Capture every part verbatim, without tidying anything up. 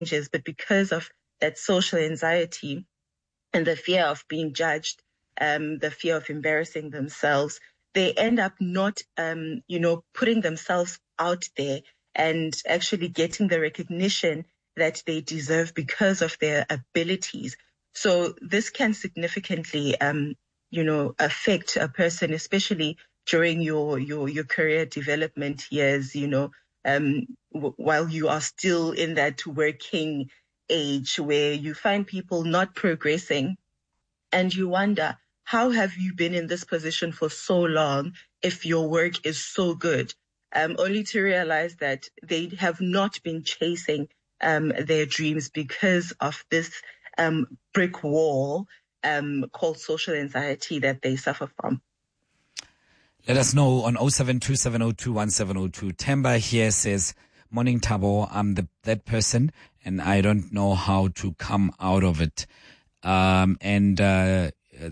but because of that social anxiety and the fear of being judged, um, the fear of embarrassing themselves, they end up not, um, you know, putting themselves out there and actually getting the recognition that they deserve because of their abilities. So this can significantly, um, you know, affect a person, especially during your, your, your career development years, you know, um, w- while you are still in that working age where you find people not progressing and you wonder, how have you been in this position for so long if your work is so good? Um, only to realize that they have not been chasing um, their dreams because of this um, brick wall um, called social anxiety that they suffer from. Let us know on oh seven two seven oh two one seven oh two. Temba here says, morning Thabo, I'm the, that person and I don't know how to come out of it. Um, and uh,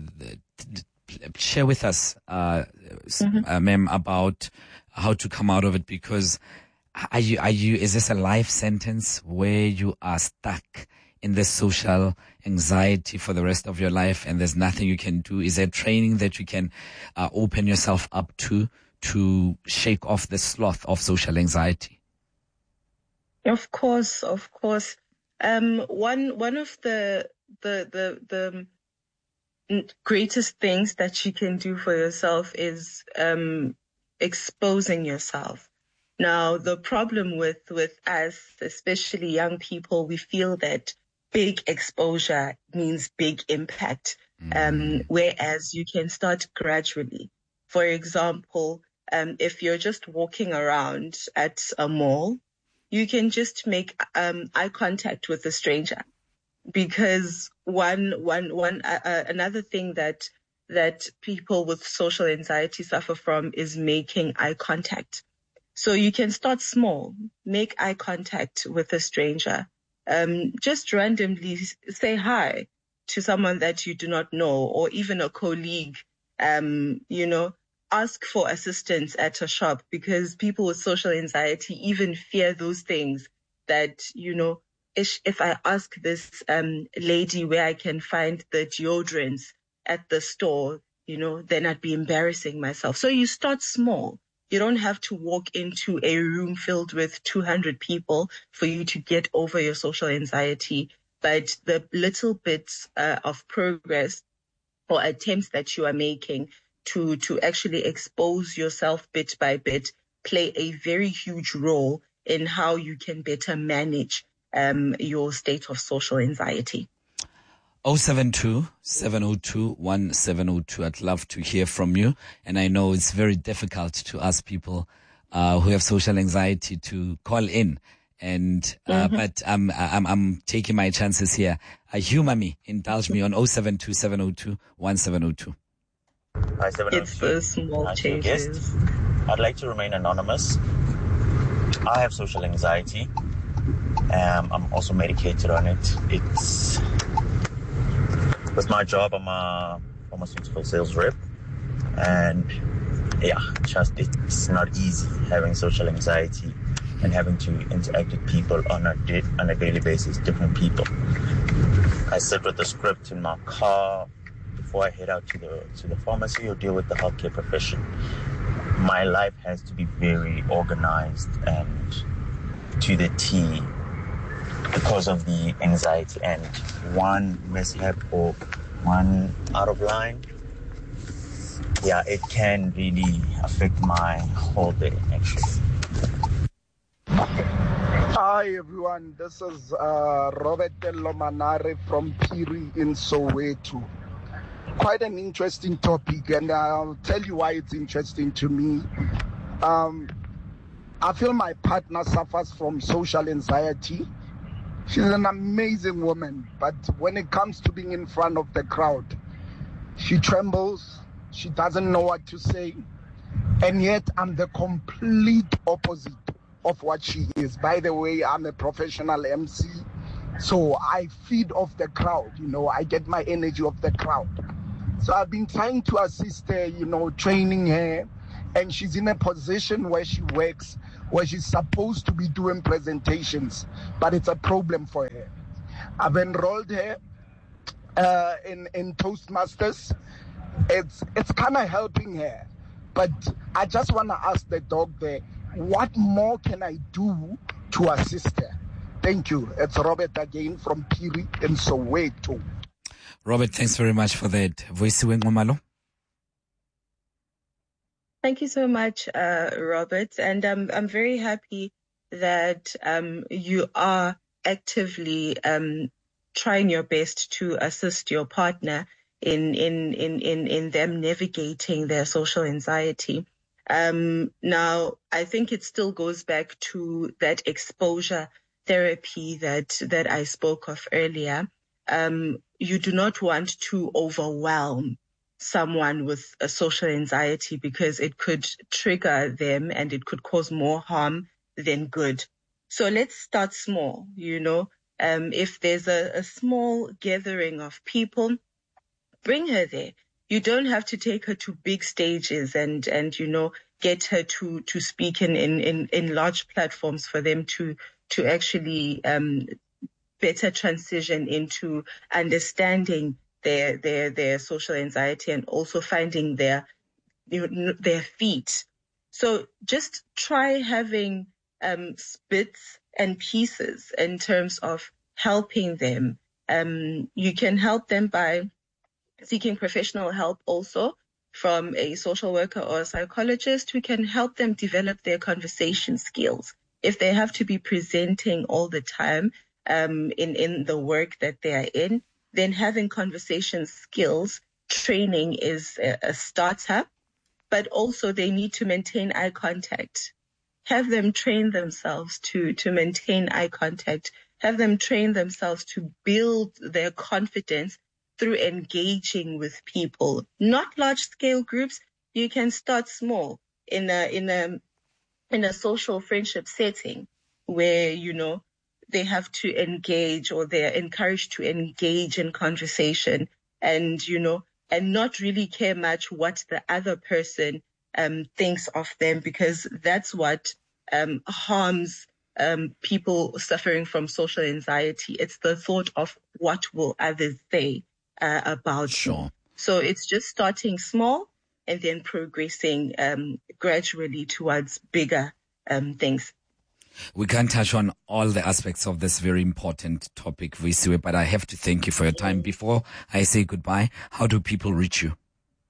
share with us, uh, mm-hmm. uh, ma'am, about how to come out of it, because are you, are you, is this a life sentence where you are stuck in this social anxiety for the rest of your life and there's nothing you can do? Is there training that you can uh, open yourself up to, to shake off the sloth of social anxiety? Of course, of course. Um, one, one of the, the, the, the greatest things that you can do for yourself is, um, exposing yourself. Now, the problem with, with us, especially young people, we feel that big exposure means big impact, mm. um, whereas you can start gradually. For example, um, if you're just walking around at a mall, you can just make um, eye contact with a stranger, because one, one, one, uh, uh, another thing that that people with social anxiety suffer from is making eye contact. So you can start small, make eye contact with a stranger. Um, just randomly say hi to someone that you do not know, or even a colleague. Um, you know, ask for assistance at a shop, because people with social anxiety even fear those things that, you know, if, if I ask this um, lady where I can find the deodorants at the store, you know, then I'd be embarrassing myself. So you start small. You don't have to walk into a room filled with two hundred people for you to get over your social anxiety. But the little bits uh, of progress or attempts that you are making to, to actually expose yourself bit by bit play a very huge role in how you can better manage um, your state of social anxiety. oh seven two seven oh two one seven oh two. I'd love to hear from you. And I know it's very difficult to ask people uh, who have social anxiety to call in. And uh, mm-hmm. but um, I'm I'm taking my chances here. Uh, humor me, indulge me on oh seven two seven oh two one seven oh two. Hi, seven oh two. It's the small changes. I'd like to remain anonymous. I have social anxiety. Um, I'm also medicated on it. It's with my job. I'm a pharmaceutical sales rep, and yeah, just it's not easy having social anxiety and having to interact with people on a di- on a daily basis, different people. I sit with the script in my car before I head out to the to the pharmacy or deal with the healthcare profession. My life has to be very organized and to the T because of the anxiety, and one mishap or one out of line, yeah, it can really affect my whole day, actually. Hi everyone, this is uh, Robert Lomanare from Piri in Soweto. Quite an interesting topic, and I'll tell you why it's interesting to me. Um, I feel my partner suffers from social anxiety. She's an amazing woman, but when it comes to being in front of the crowd, she trembles, she doesn't know what to say, and yet I'm the complete opposite of what she is. By the way, I'm a professional M C, so I feed off the crowd, you know, I get my energy off the crowd. So I've been trying to assist her, you know, training her, and she's in a position where she works, where she's supposed to be doing presentations, but it's a problem for her. I've enrolled her uh, in, in Toastmasters. It's, it's kind of helping her. But I just want to ask the dog there, what more can I do to assist her? Thank you. It's Robert again from Phiri in Soweto. Robert, thanks very much for that. Vuyisiwe Nxumalo. Thank you so much, uh, Robert. And um, I'm very happy that um, you are actively um, trying your best to assist your partner in in in in, in them navigating their social anxiety. Um, now, I think it still goes back to that exposure therapy that that I spoke of earlier. Um, you do not want to overwhelm someone with a social anxiety because it could trigger them and it could cause more harm than good. So let's start small, you know. Um, if there's a, a small gathering of people, bring her there. You don't have to take her to big stages and, and, you know, get her to, to speak in, in, in, in large platforms for them to, to actually, um, better transition into understanding their, their, their social anxiety and also finding their, you know, their feet. So just try having, um, bits and pieces in terms of helping them. Um, you can help them by seeking professional help also from a social worker or a psychologist who can help them develop their conversation skills. If they have to be presenting all the time um, in, in the work that they are in, then having conversation skills training is a, a starter, but also they need to maintain eye contact. Have them train themselves to, to maintain eye contact. Have them train themselves to build their confidence through engaging with people, not large scale groups. You can start small in a, in a, in a social friendship setting where, you know, they have to engage or they're encouraged to engage in conversation and, you know, and not really care much what the other person um, thinks of them, because that's what um, harms um, people suffering from social anxiety. It's the thought of what will others say uh, about sure. you. So it's just starting small and then progressing um, gradually towards bigger um, things. We can't touch on all the aspects of this very important topic, Vuyisiwe, but I have to thank you for your time. Before I say goodbye, how do people reach you?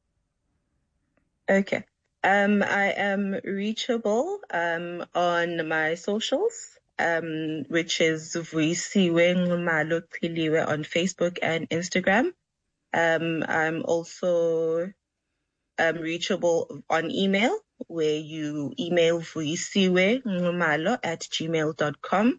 Okay. Um, I am reachable um, on my socials, um, which is Vuyisiwe Nxumalo Qhiliwe on Facebook and Instagram. Um, I'm also um, reachable on email, where you email Vuyisiwe Nxumalo at gmail dot com.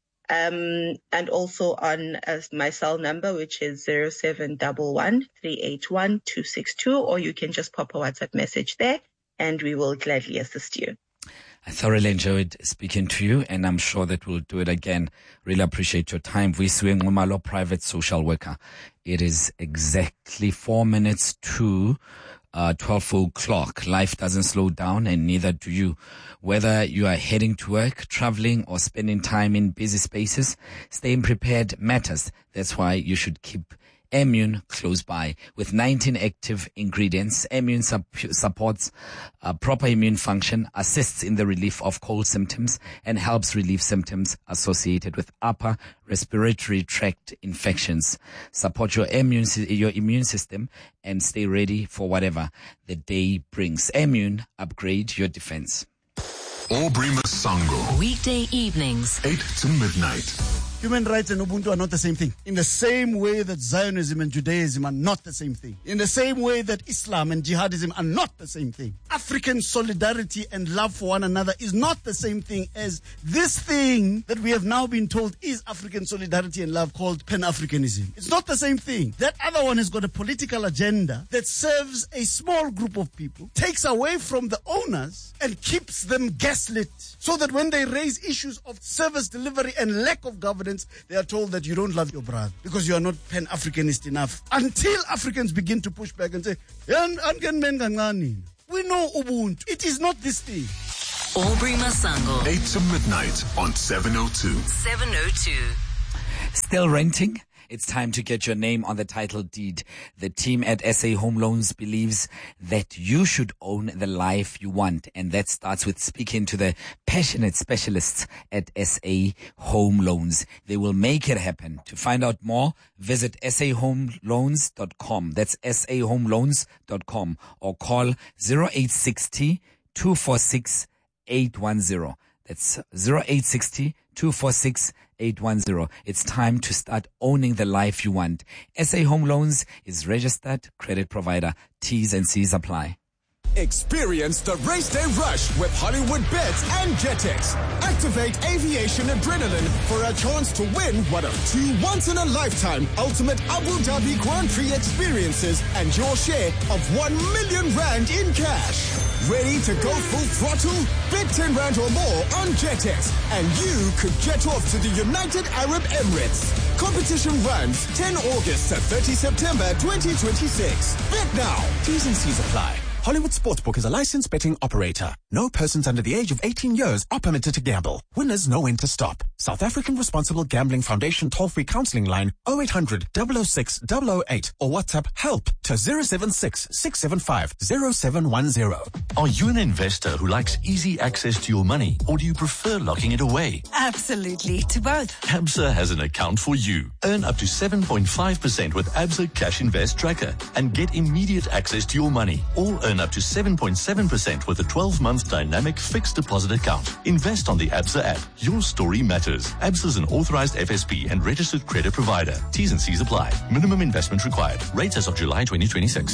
Um, and also on uh, my cell number, which is zero seven one one, three eight one, two six two, or you can just pop a WhatsApp message there and we will gladly assist you. I thoroughly enjoyed speaking to you, and I'm sure that we'll do it again. Really appreciate your time. Vuyisiwe Nxumalo, private social worker. It is exactly four minutes to uh, twelve o'clock. Life doesn't slow down, and neither do you. Whether you are heading to work, traveling, or spending time in busy spaces, staying prepared matters. That's why you should keep Immune close by. With nineteen active ingredients, Immune sup- supports uh, proper immune function, assists in the relief of cold symptoms, and helps relieve symptoms associated with upper respiratory tract infections. Support your immune your immune system and stay ready for whatever the day brings. Immune, upgrade your defense. Aubrey Masango. Weekday evenings, eight to midnight. Human rights and Ubuntu are not the same thing. In the same way that Zionism and Judaism are not the same thing. In the same way that Islam and jihadism are not the same thing. African solidarity and love for one another is not the same thing as this thing that we have now been told is African solidarity and love, called Pan-Africanism. It's not the same thing. That other one has got a political agenda that serves a small group of people, takes away from the owners and keeps them gaslit, so that when they raise issues of service delivery and lack of governance, they are told that you don't love your brother because you are not Pan-Africanist enough. Until Africans begin to push back and say, We know Ubuntu. It is not this thing. Aubrey Masango. eight to midnight on seven oh two. seven oh two. Still renting? It's time to get your name on the title deed. The team at S A Home Loans believes that you should own the life you want. And that starts with speaking to the passionate specialists at S A Home Loans. They will make it happen. To find out more, visit s a home loans dot com. That's s a home loans dot com, or call zero eight six zero, two four six, eight one zero. That's zero eight six zero, two four six, eight one zero. It's time to start owning the life you want. S A Home Loans is registered credit provider. T's and C's apply. Experience the race day rush with Hollywood Bets and Jetex. Activate aviation adrenaline for a chance to win one of two once-in-a-lifetime ultimate Abu Dhabi Grand Prix experiences and your share of one million rand in cash. Ready to go full throttle? Bet ten rand or more on Jetex and you could jet off to the United Arab Emirates. Competition runs ten August to thirty September twenty twenty-six. Bet now. T's and C's apply. Hollywood Sportsbook is a licensed betting operator. No persons under the age of eighteen years are permitted to gamble. Winners know when to stop. South African Responsible Gambling Foundation toll-free counseling line oh eight hundred, double oh six, double oh eight or WhatsApp help to zero seven six, six seven five, zero seven one zero. Are you an investor who likes easy access to your money, or do you prefer locking it away? Absolutely, to both. Absa has an account for you. Earn up to seven point five percent with Absa Cash Invest Tracker and get immediate access to your money, or earn up to seven point seven percent with a twelve-month dynamic fixed deposit account. Invest on the Absa app. Your story matters. Absa is an authorized F S P and registered credit provider. T's and C's apply. Minimum investment required. Rates as of July twenty twenty-six.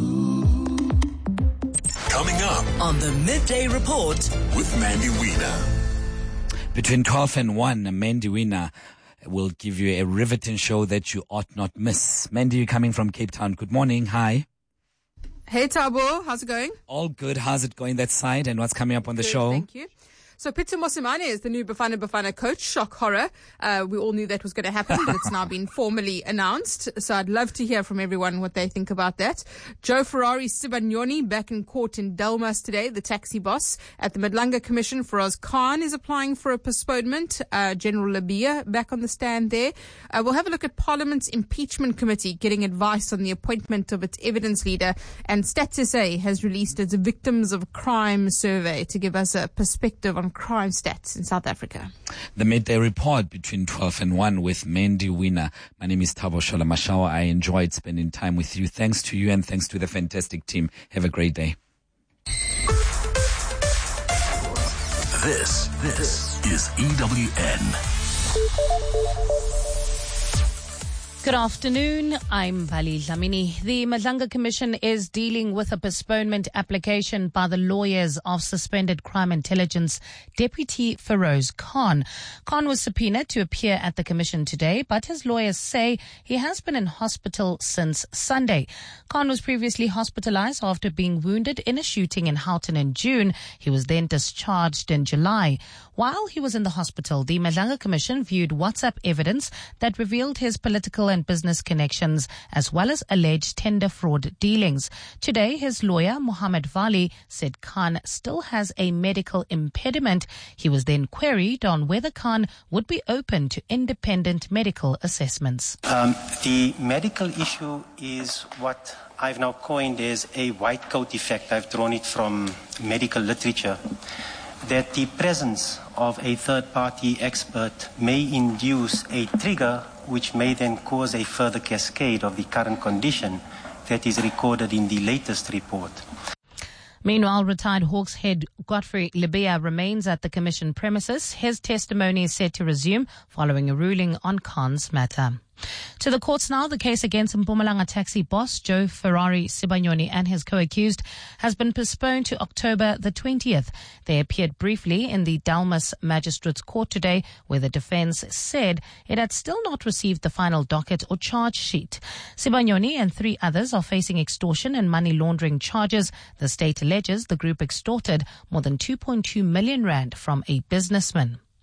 Coming up On the Midday Report with Mandy Wiener. Between twelve and one, Mandy Wiener will give you a riveting show that you ought not miss. Mandy, you're coming from Cape Town. Good morning. Hi. Hey, Tabo. How's it going? All good. How's it going that side, and what's coming up on the Good, show? Thank you. So Peter Mosimane is the new Bafana Bafana coach. Shock horror. Uh, we all knew that was going to happen, but it's now been formally announced. So I'd love to hear from everyone what they think about that. Joe Ferrari Sibanyoni back in court in Delmas today. The taxi boss at the Madlanga Commission, Faraz Khan, is applying for a postponement. Uh, General Labia back on the stand there. Uh, we'll have a look at Parliament's impeachment committee getting advice on the appointment of its evidence leader. And Stats S A has released its Victims of Crime survey to give us a perspective on crime stats in South Africa. The Midday Report between twelve and one with Mandy Wiener. My name is Thabo Shalamashawa. I enjoyed spending time with you. Thanks to you and thanks to the fantastic team. Have a great day. This, this is E W N. Good afternoon. I'm Vali Dlamini. The Madlanga Commission is dealing with a postponement application by the lawyers of suspended Crime Intelligence Deputy Feroz Khan. Khan was subpoenaed to appear at the commission today, but his lawyers say he has been in hospital since Sunday. Khan was previously hospitalized after being wounded in a shooting in Houghton in June. He was then discharged in July. While he was in the hospital, the Madlanga Commission viewed WhatsApp evidence that revealed his political and business connections, as well as alleged tender fraud dealings. Today, his lawyer, Mohammed Vali, said Khan still has a medical impediment. He was then queried on whether Khan would be open to independent medical assessments. Um, the medical issue is what I've now coined as a white coat effect. I've drawn it from medical literature, that the presence of a third-party expert may induce a trigger which may then cause a further cascade of the current condition that is recorded in the latest report. Meanwhile, retired Hawks head Godfrey Libya remains at the commission premises. His testimony is set to resume following a ruling on Khan's matter. To the courts now. The case against Mpumalanga taxi boss Joe Ferrari Sibanyoni and his co-accused has been postponed to October the twentieth. They appeared briefly in the Delmas Magistrates Court today, where the defense said it had still not received the final docket or charge sheet. Sibanyoni and three others are facing extortion and money laundering charges. The state alleges the group extorted more than two point two million rand from a businessman.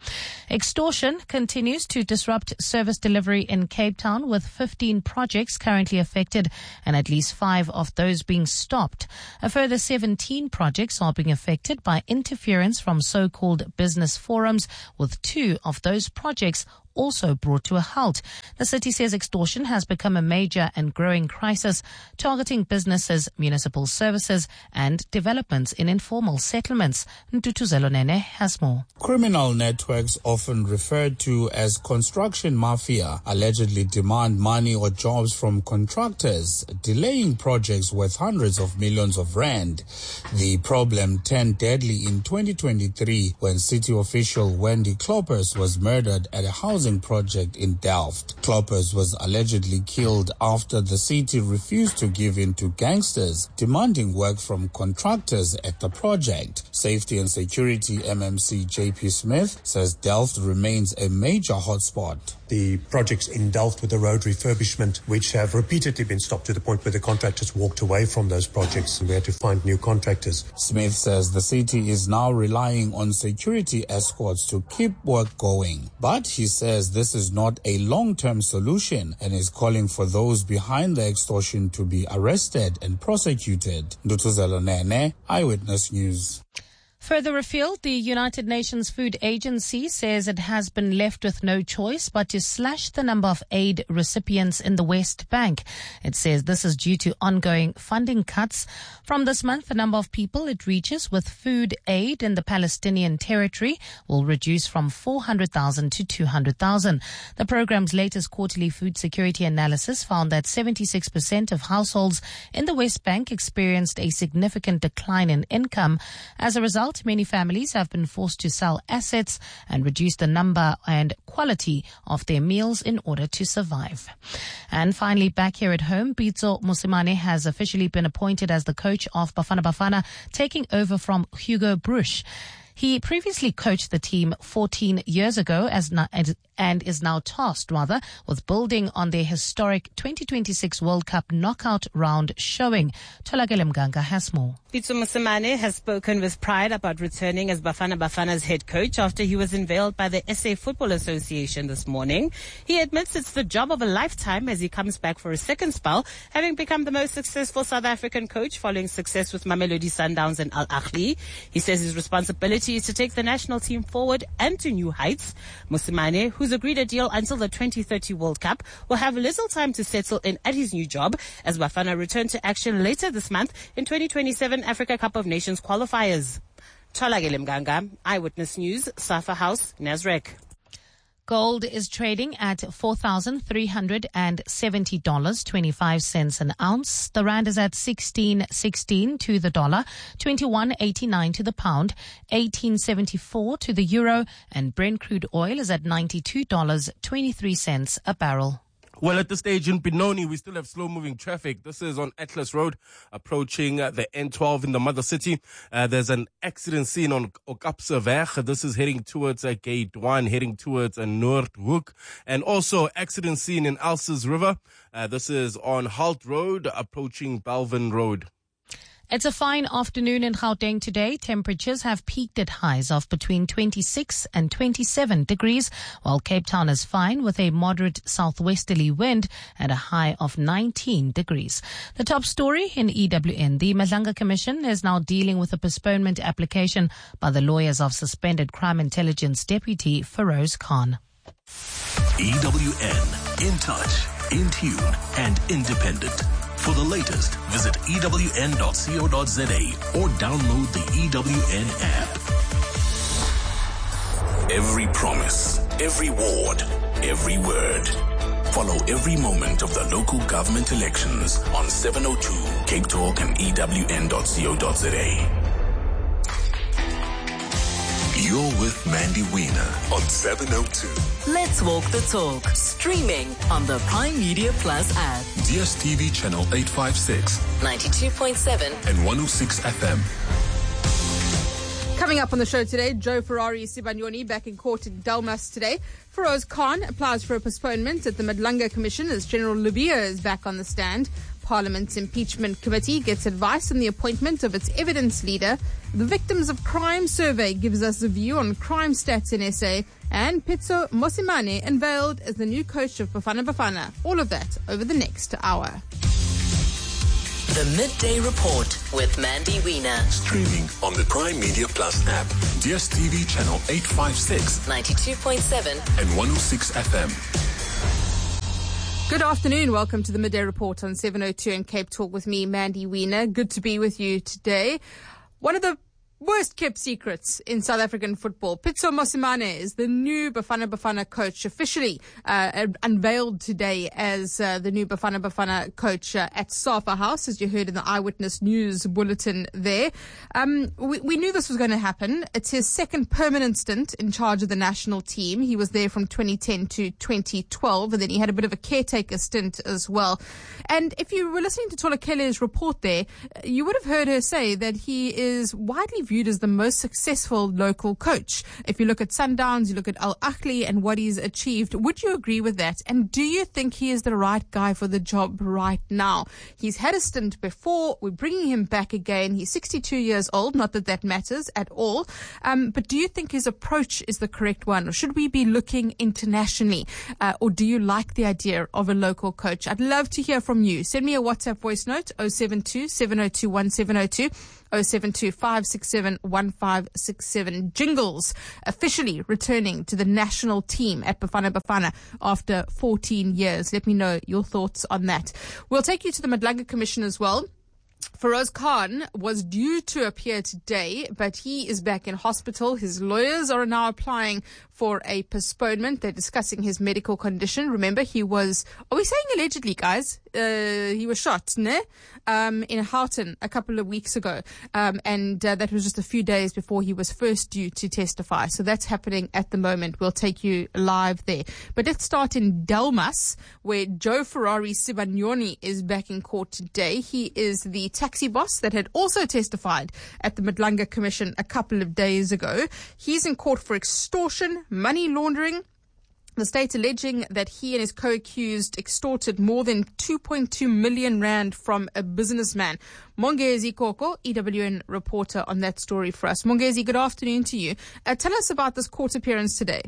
Extortion continues to disrupt service delivery in Cape Town, with fifteen projects currently affected and at least five of those being stopped. A further seventeen projects are being affected by interference from so-called business forums, with two of those projects also brought to a halt. The city says extortion has become a major and growing crisis, targeting businesses, municipal services and developments in informal settlements. Ntutuzelo Nene has more. Criminal networks, often referred to as construction mafia, allegedly demand money or jobs from contractors, delaying projects worth hundreds of millions of rand. The problem turned deadly in twenty twenty-three when city official Wendy Kloppers was murdered at a house project in Delft. Kloppers was allegedly killed after the city refused to give in to gangsters, demanding work from contractors at the project. Safety and Security M M C J P Smith says Delft remains a major hotspot. The projects in Delft with the road refurbishment, which have repeatedly been stopped to the point where the contractors walked away from those projects and we had to find new contractors. Smith says the city is now relying on security escorts to keep work going. But he says this is not a long-term solution and is calling for those behind the extortion to be arrested and prosecuted. Ndutuzelo Nene, Eyewitness News. Further afield, the United Nations Food Agency says it has been left with no choice but to slash the number of aid recipients in the West Bank. It says this is due to ongoing funding cuts. From this month, the number of people it reaches with food aid in the Palestinian territory will reduce from four hundred thousand to two hundred thousand. The program's latest quarterly food security analysis found that seventy-six percent of households in the West Bank experienced a significant decline in income. As a result, many families have been forced to sell assets and reduce the number and quality of their meals in order to survive. And finally, back here at home, Pitso Mosimane has officially been appointed as the coach of Bafana Bafana, taking over from Hugo Bruch. He previously coached the team fourteen years ago as na- and is now tasked, rather, with building on their historic twenty twenty-six World Cup knockout round showing. Tolagele Mganga has more. Pitso Mosimane has spoken with pride about returning as Bafana Bafana's head coach after he was unveiled by the S A Football Association this morning. He admits it's the job of a lifetime as he comes back for a second spell, having become the most successful South African coach following success with Mamelodi Sundowns and Al Ahly. He says his responsibility is to take the national team forward and to new heights. Mosimane, who's agreed a deal until the twenty thirty World Cup, will have little time to settle in at his new job as Bafana return to action later this month in twenty twenty-seven Africa Cup of Nations qualifiers. Tolagele Mganga, Eyewitness News, Safa House, Nasrec. Gold is trading at four thousand three hundred seventy dollars and twenty-five cents an ounce. The rand is at sixteen sixteen to the dollar, twenty-one eighty-nine to the pound, eighteen seventy-four to the euro, and Brent crude oil is at ninety-two dollars and twenty-three cents a barrel. Well, at this stage in Benoni, we still have slow-moving traffic. This is on Atlas Road, approaching uh, the N twelve in the mother city. Uh, there's an accident scene on Okapseweg. This is heading towards uh, Gate one, heading towards uh, Noordhoek. And also accident scene in Elsa's River. Uh, this is on Halt Road, approaching Balvin Road. It's a fine afternoon in Gauteng today. Temperatures have peaked at highs of between twenty-six and twenty-seven degrees, while Cape Town is fine with a moderate southwesterly wind at a high of nineteen degrees. The top story in E W N. The Madlanga Commission is now dealing with a postponement application by the lawyers of suspended Crime Intelligence Deputy Feroz Khan. E W N, in touch, in tune and independent. For the latest, visit E W N dot co dot za or download the E W N app. Every promise, every ward, every word. Follow every moment of the local government elections on seven oh two Cape Talk and E W N dot co dot za. You're with Mandy Wiener on seven oh two. Let's walk the talk. Streaming on the Prime Media Plus app. D S T V channel eight fifty-six. ninety-two point seven. And one oh six F M. Coming up on the show today, Joe Ferrari Sibanyoni back in court in Delmas today. Feroz Khan applies for a postponement at the Madlanga Commission as General Lubia is back on the stand. Parliament's impeachment committee gets advice on the appointment of its evidence leader. The Victims of Crime survey gives us a view on crime stats in S A. And Pitso Mosimane unveiled as the new coach of Bafana Bafana. All of that over the next hour. The Midday Report with Mandy Wiener. Streaming on the Prime Media Plus app, D S T V channel eight fifty-six, ninety-two point seven, and one oh six F M. Good afternoon. Welcome to the Midday Report on seven oh two and Cape Talk with me, Mandy Wiener. Good to be with you today. One of the worst kept secrets in South African football. Pitso Mosimane is the new Bafana Bafana coach, officially uh, unveiled today as uh, the new Bafana Bafana coach uh, at Safa House, as you heard in the Eyewitness News bulletin there. Um, we, we knew this was going to happen. It's his second permanent stint in charge of the national team. He was there from twenty ten to twenty twelve, and then he had a bit of a caretaker stint as well. And if you were listening to Tola Kelle's report there, you would have heard her say that he is widely viewed as the most successful local coach. If you look at Sundowns, you look at Al Ahly and what he's achieved, would you agree with that? And do you think he is the right guy for the job right now? He's had a stint before. We're bringing him back again. He's sixty-two years old. Not that that matters at all. Um, but do you think his approach is the correct one? Or should we be looking internationally? Uh, or do you like the idea of a local coach? I'd love to hear from you. Send me a WhatsApp voice note, oh seven two, seven oh two, one seven oh two. oh seven two, five six seven, one five six seven. Jingles officially returning to the national team at Bafana Bafana after fourteen years. Let me know your thoughts on that. We'll take you to the Madlanga Commission as well. Feroz Khan was due to appear today, but he is back in hospital. His lawyers are now applying for a postponement. They're discussing his medical condition. Remember, he was, are we saying allegedly, guys? Uh, he was shot, ne? Um, in Houghton a couple of weeks ago. Um, and uh, that was just a few days before he was first due to testify. So that's happening at the moment. We'll take you live there. But let's start in Delmas, where Joe Ferrari Sibanyoni is back in court today. He is the taxi boss that had also testified at the Madlanga Commission a couple of days ago. He's in court for extortion, money laundering. The state alleging that he and his co-accused extorted more than two point two million rand from a businessman. Mongezi Koko, E W N reporter on that story for us. Mongezi, good afternoon to you. Uh, tell us about this court appearance today.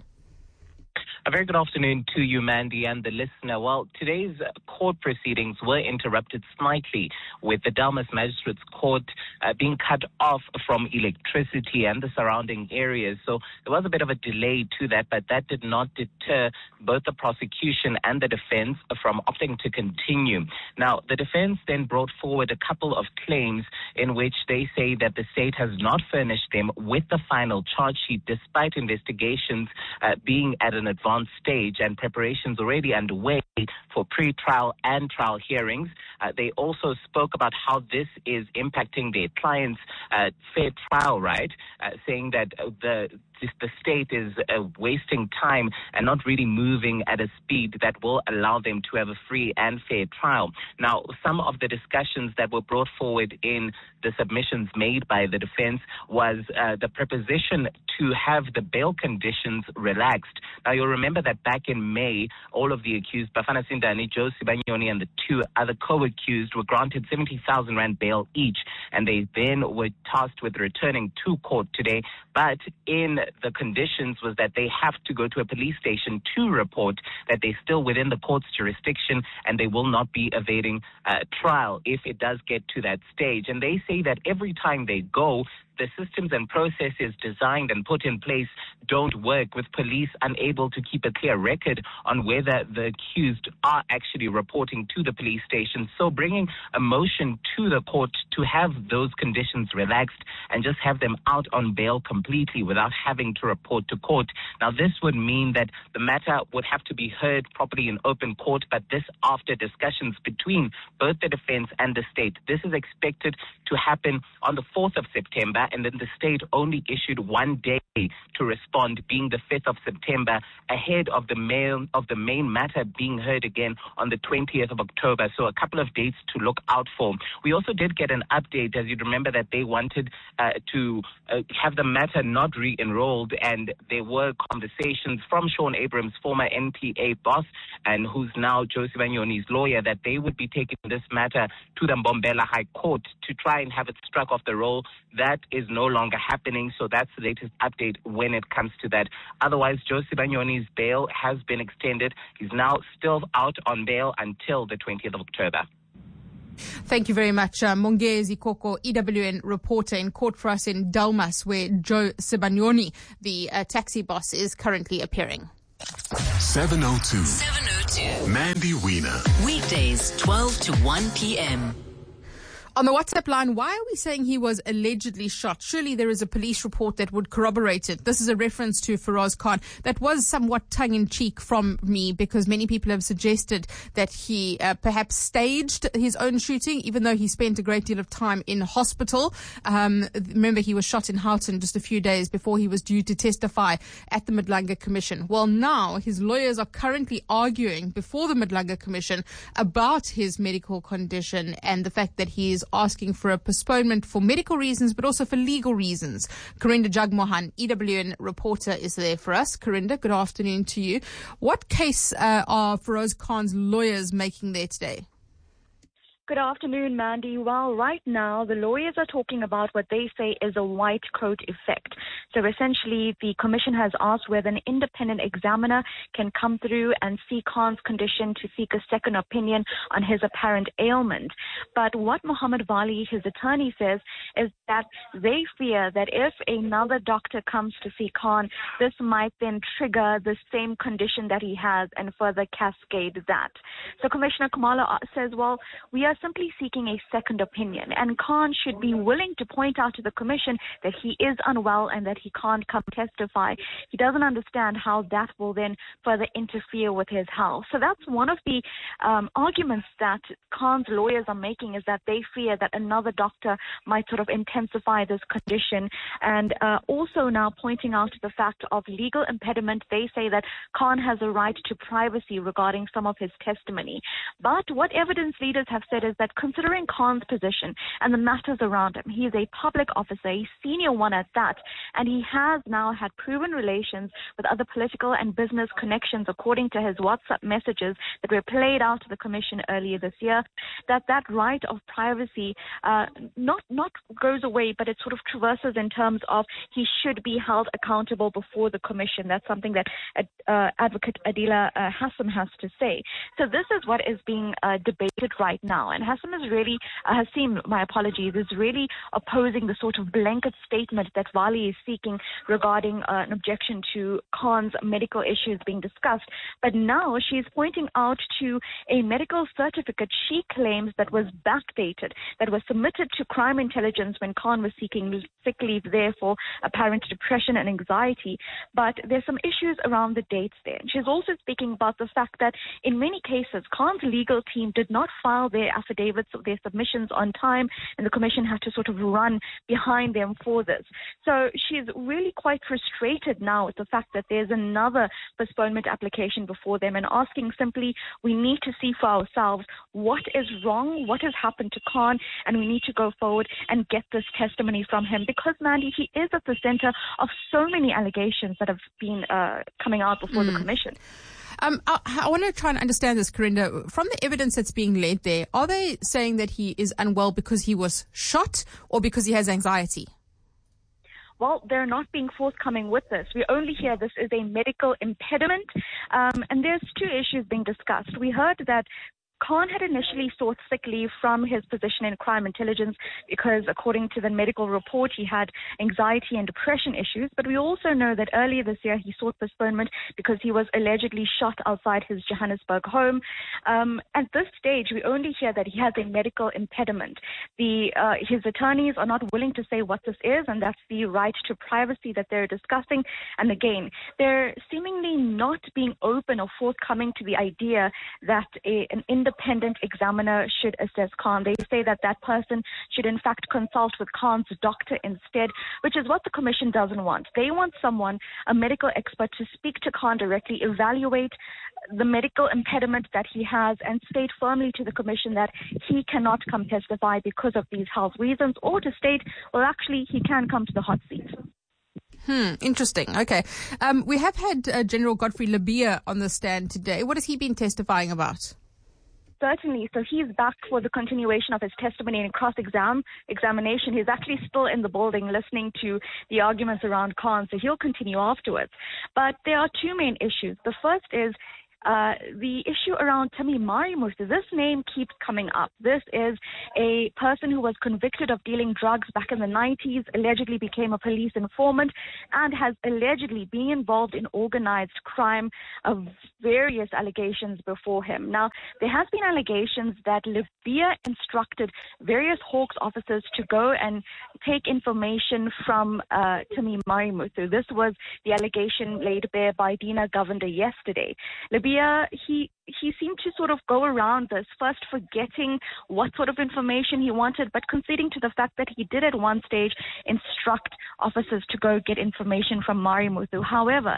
A very good afternoon to you, Mandy, and the listener. Well, today's court proceedings were interrupted slightly with the Delmas Magistrates Court uh, being cut off from electricity and the surrounding areas. So there was a bit of a delay to that, but that did not deter both the prosecution and the defense from opting to continue. Now, the defense then brought forward a couple of claims in which they say that the state has not furnished them with the final charge sheet despite investigations uh, being at an advanced stage and preparations already underway for pre-trial and trial hearings. Uh, they also spoke about how this is impacting their clients' uh, fair trial right, uh, saying that uh, the the state is uh, wasting time and not really moving at a speed that will allow them to have a free and fair trial. Now, some of the discussions that were brought forward in the submissions made by the defense was uh, the proposition to have the bail conditions relaxed. Now, you'll remember that back in May, all of the accused, Bafana Sindani, Joe Sibanyoni, and the two other co-accused were granted seventy thousand rand bail each, and they then were tasked with returning to court today. But in the conditions was that they have to go to a police station to report that they're still within the court's jurisdiction and they will not be evading uh, trial if it does get to that stage. And they say that every time they go, the systems and processes designed and put in place don't work, with police unable to keep a clear record on whether the accused are actually reporting to the police station. So bringing a motion to the court to have those conditions relaxed and just have them out on bail completely without having to report to court. Now, this would mean that the matter would have to be heard properly in open court, but this after discussions between both the defense and the state. This is expected to happen on the fourth of September. And then the state only issued one day to respond, being the fifth of September, ahead of the main, of the main matter being heard again on the twentieth of October. So a couple of dates to look out for. We also did get an update, as you'd remember, that they wanted uh, to uh, have the matter later not re-enrolled, and there were conversations from Sean Abrams, former N P A boss, and who's now Josie Banyoni's lawyer, that they would be taking this matter to the Mbombela High Court to try and have it struck off the roll. That is no longer happening, so that's the latest update when it comes to that. Otherwise, Josie Banyoni's bail has been extended. He's now still out on bail until the twentieth of October. Thank you very much. Uh, Mongezi Koko, E W N reporter in court for us in Delmas, where Joe Sibanyoni, the uh, taxi boss, is currently appearing. seven oh two. seven oh two. Mandy Wiener. Weekdays, twelve to one p.m. On the WhatsApp line, why are we saying he was allegedly shot? Surely there is a police report that would corroborate it. This is a reference to Feroz Khan. That was somewhat tongue-in-cheek from me, because many people have suggested that he uh, perhaps staged his own shooting, even though he spent a great deal of time in hospital. Um, remember, he was shot in Houghton just a few days before he was due to testify at the Madlanga Commission. Well, now his lawyers are currently arguing before the Madlanga Commission about his medical condition and the fact that he is asking for a postponement for medical reasons, but also for legal reasons. Karinda Jagmohan, E W N reporter, is there for us. Karinda, good afternoon to you. What case uh, are Feroz Khan's lawyers making there today? Good afternoon, Mandy. Well, right now, the lawyers are talking about what they say is a white coat effect. So essentially, the commission has asked whether an independent examiner can come through and see Khan's condition to seek a second opinion on his apparent ailment. But what Mohammed Bali, his attorney, says is that they fear that if another doctor comes to see Khan, this might then trigger the same condition that he has and further cascade that. So Commissioner Kumalo says, well, we are simply seeking a second opinion, and Khan should be willing to point out to the commission that he is unwell and that he can't come testify. He doesn't understand how that will then further interfere with his health. So that's one of the um, arguments that Khan's lawyers are making, is that they fear that another doctor might sort of intensify this condition, and uh, also now pointing out the fact of legal impediment. They say that Khan has a right to privacy regarding some of his testimony. But what evidence leaders have said is that considering Khan's position and the matters around him, he is a public officer, a senior one at that, and he has now had proven relations with other political and business connections, according to his WhatsApp messages that were played out to the commission earlier this year, that that right of privacy uh, not, not goes away, but it sort of traverses in terms of he should be held accountable before the commission. That's something that uh, Advocate Adila uh, Hassam has to say. So this is what is being uh, debated right now. And Hassam is really, uh, Hassim, my apologies, is really opposing the sort of blanket statement that Wali is seeking regarding uh, an objection to Khan's medical issues being discussed. But now she's pointing out to a medical certificate she claims that was backdated, that was submitted to crime intelligence when Khan was seeking sick leave there for apparent depression and anxiety. But there's some issues around the dates there. And she's also speaking about the fact that in many cases, Khan's legal team did not file their affidavits or their submissions on time, and the commission had to sort of run behind them for this. So she's really quite frustrated now with the fact that there's another postponement application before them, and asking simply, we need to see for ourselves what is wrong, what has happened to Khan, and we need to go forward and get this testimony from him, because, Mandy, he is at the center of so many allegations that have been uh, coming out before mm. the commission. Um, I, I want to try and understand this, Karinda. From the evidence that's being led there, are they saying that he is unwell because he was shot or because he has anxiety? Well, they're not being forthcoming with this. We only hear this is a medical impediment, um, and there's two issues being discussed. We heard that Khan had initially sought sick leave from his position in crime intelligence because, according to the medical report, he had anxiety and depression issues. But we also know that earlier this year he sought postponement because he was allegedly shot outside his Johannesburg home. Um, at this stage, we only hear that he has a medical impediment. The uh, his attorneys are not willing to say what this is, and that's the right to privacy that they're discussing. And again, they're seemingly not being open or forthcoming to the idea that a, an independent independent examiner should assess Khan. They say that that person should in fact consult with Khan's doctor instead, which is what the commission doesn't want. They want someone, a medical expert, to speak to Khan directly, evaluate the medical impediment that he has, and state firmly to the commission that he cannot come testify because of these health reasons, or to state, well, actually, he can come to the hot seat. Hmm, interesting. Okay. Um, we have had uh, General Godfrey Lebeya on the stand today. What has he been testifying about? Certainly. So he's back for the continuation of his testimony and cross-exam examination. He's actually still in the building listening to the arguments around Khan, so he'll continue afterwards. But there are two main issues. The first is Uh, the issue around Tumi Marimusa. This name keeps coming up. This is a person who was convicted of dealing drugs back in the nineties, allegedly became a police informant, and has allegedly been involved in organized crime of various allegations before him. Now, there has been allegations that Lebeya instructed various Hawks officers to go and take information from uh, Tumi Marimusa. This was the allegation laid bare by Dina Govender yesterday. Lebeya He he seemed to sort of go around this, first forgetting what sort of information he wanted, but conceding to the fact that he did at one stage instruct officers to go get information from Marimusa. However,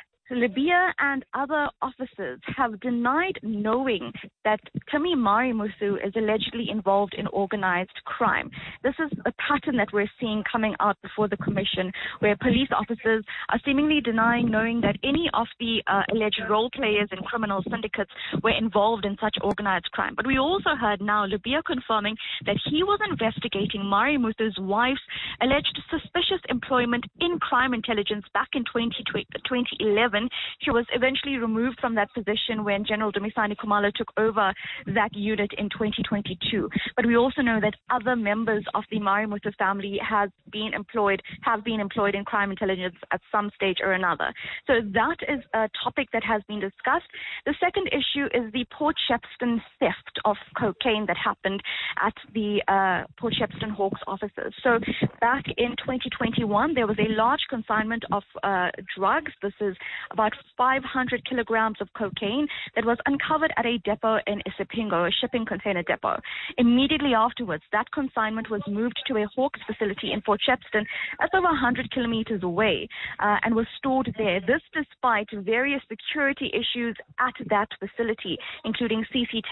Lebeya and other officers have denied knowing that Tumi Marimusa is allegedly involved in organized crime. This is a pattern that we're seeing coming out before the commission, where police officers are seemingly denying knowing that any of the uh, alleged role players in criminal syndicates were involved in such organized crime. But we also heard now Lebeya confirming that he was investigating Marimusa's wife's alleged suspicious employment in crime intelligence back in twenty eleven. She was eventually removed from that position when General Dumisani Khumalo took over that unit in twenty twenty-two. But we also know that other members of the Marimusa family has been employed, have been employed in crime intelligence at some stage or another. So that is a topic that has been discussed. The second issue is the Port Shepstone theft of cocaine that happened at the uh, Port Shepstone Hawks offices. So back in twenty twenty-one, there was a large consignment of uh, drugs. This is about five hundred kilograms of cocaine that was uncovered at a depot in Isipingo, a shipping container depot. Immediately afterwards, that consignment was moved to a Hawks facility in Port Shepstone, that's over one hundred kilometers away, uh, and was stored there. This despite various security issues at that facility, including C C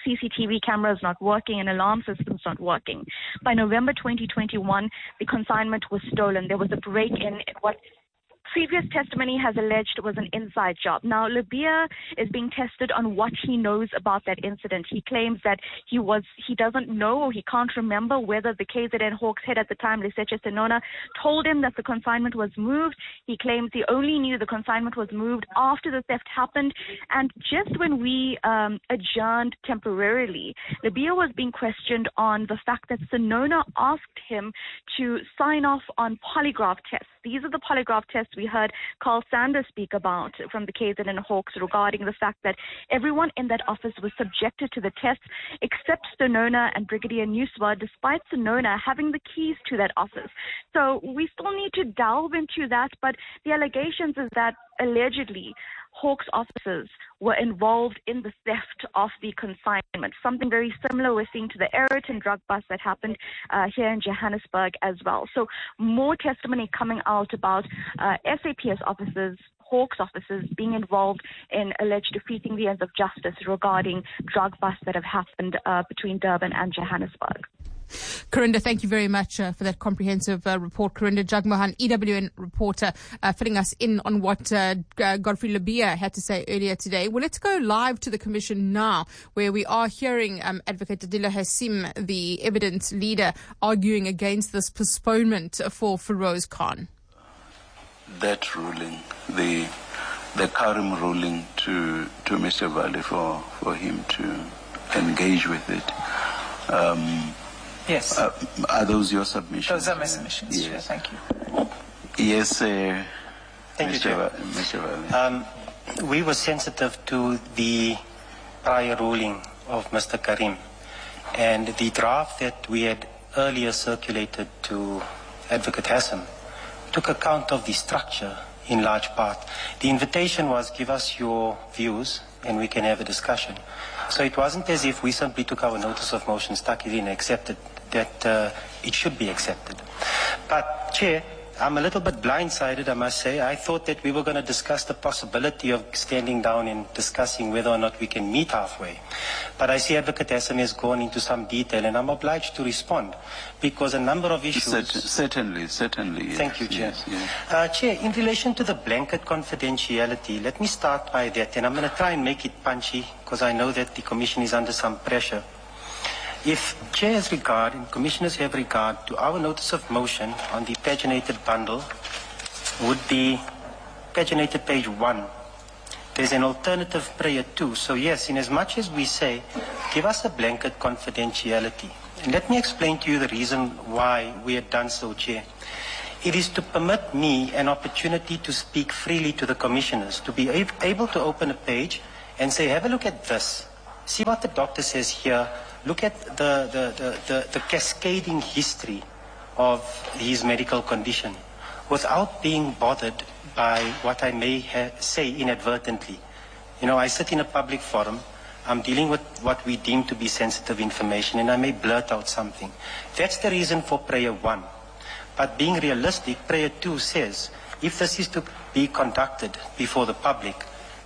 T V cameras not working and alarm systems not working. By November twenty twenty-one, the consignment was stolen. There was a break-in in what previous testimony has alleged was an inside job. Now, Lebeya is being tested on what he knows about that incident. He claims that he was he doesn't know or he can't remember whether the K Z N Hawks head at the time, Lesetja Senona, told him that the consignment was moved. He claims he only knew the consignment was moved after the theft happened. And just when we um, adjourned temporarily, Lebeya was being questioned on the fact that Senona asked him to sign off on polygraph tests. These are the polygraph tests we heard Carl Sanders speak about from the K Z N Hawks regarding the fact that everyone in that office was subjected to the tests except Senona and Brigadier Nuswa, despite Senona having the keys to that office. So we still need to delve into that, but the allegations is that allegedly Hawks officers were involved in the theft of the consignment, something very similar we're seeing to the Aeroton drug bust that happened uh, here in Johannesburg as well. So more testimony coming out about uh, S A P S officers, Hawks officers being involved in alleged defeating the ends of justice regarding drug busts that have happened uh, between Durban and Johannesburg. Karinda, thank you very much uh, for that comprehensive uh, report. Karinda Jagmohan, E W N reporter, uh, filling us in on what uh, Godfrey Lebeya had to say earlier today. Well, let's go live to the commission now, where we are hearing um, Advocate Adila Hasim, the evidence leader, arguing against this postponement for Feroz Khan. That ruling, the the Karim ruling to to Mister Valley for, for him to engage with it. Um, Yes. Uh, are those your submissions? Those are my submissions. Yes. Sure, thank you. Yes, uh, Thank Mister you, Chair. Va- Mister Valley. Um, we were sensitive to the prior ruling of Mister Karim, and the draft that we had earlier circulated to Advocate Hassan took account of the structure in large part. The invitation was, give us your views and we can have a discussion. So it wasn't as if we simply took our notice of motion, stuck it in and accepted that uh, it should be accepted. But, Chair, I'm a little bit blindsided, I must say. I thought that we were going to discuss the possibility of standing down and discussing whether or not we can meet halfway. But I see Advocate Hassan has gone into some detail, and I'm obliged to respond because a number of issues... Cert- certainly, certainly. Yes, Thank you, Chair. Yes, yes. Uh, Chair, in relation to the blanket confidentiality, let me start by that, and I'm going to try and make it punchy because I know that the Commission is under some pressure. If Chair has regard and Commissioners have regard to our notice of motion on the paginated bundle, would be paginated page one. There's an alternative prayer too. So yes, in as much as we say, give us a blanket confidentiality. And let me explain to you the reason why we have done so, Chair. It is to permit me an opportunity to speak freely to the commissioners, to be able to open a page and say, have a look at this. See what the doctor says here. Look at the, the, the, the, the cascading history of his medical condition without being bothered by what I may ha- say inadvertently. You know, I sit in a public forum. I'm dealing with what we deem to be sensitive information, and I may blurt out something. That's the reason for prayer one. But being realistic, prayer two says, if this is to be conducted before the public,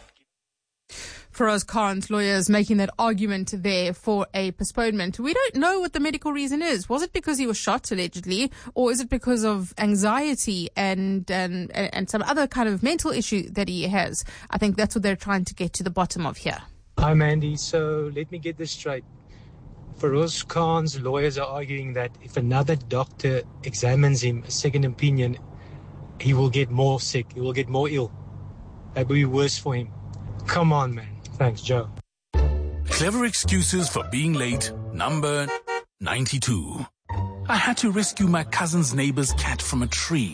Feroz Khan's lawyers making that argument there for a postponement. We don't know what the medical reason is. Was it because he was shot, allegedly, or is it because of anxiety and, and, and some other kind of mental issue that he has? I think that's what they're trying to get to the bottom of here. Hi, Mandy. So let me get this straight. Feroz Khan's lawyers are arguing that if another doctor examines him, a second opinion, he will get more sick, he will get more ill. That would be worse for him. Come on, man. Thanks, Joe. Clever excuses for being late, number ninety-two. I had to rescue my cousin's neighbor's cat from a tree.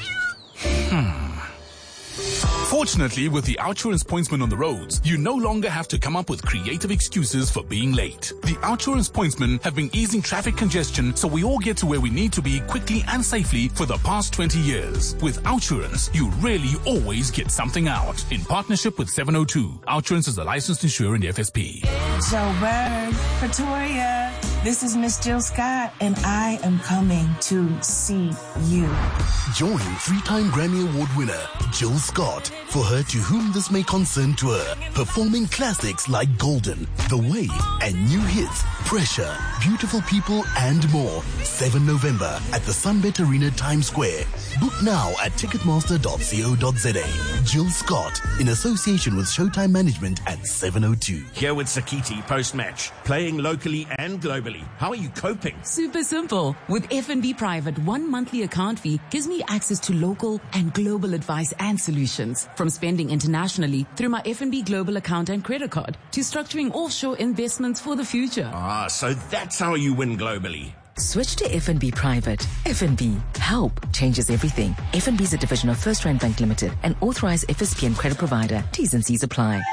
Hmm. Fortunately, with the Outsurance pointsman on the roads, you no longer have to come up with creative excuses for being late. The Outsurance pointsmen have been easing traffic congestion so we all get to where we need to be quickly and safely for the past twenty years. With Outsurance, you really always get something out. In partnership with seven oh two, Outsurance is a licensed insurer in the F S P. Joburg, Pretoria, this is Miss Jill Scott, and I am coming to see you. Join three-time Grammy Award winner Jill Scott for Her To Whom This May Concern tour, performing classics like Golden, The Way, and new hits Pressure, Beautiful People, and more. seventh of November at the Sunbet Arena, Times Square. Book now at ticketmaster dot co dot za. Jill Scott, in association with Showtime Management at seven oh two. Here with Sakiti post-match, playing locally and globally. How are you coping? Super simple. With F N B Private, one monthly account fee gives me access to local and global advice and solutions. From spending internationally through my F N B Global account and credit card to structuring offshore investments for the future. Ah, so that's how you win globally. Switch to F N B Private. F N B. Help changes everything. F N B is a division of First Rand Bank Limited, an authorized F S P and credit provider. T's and C's apply.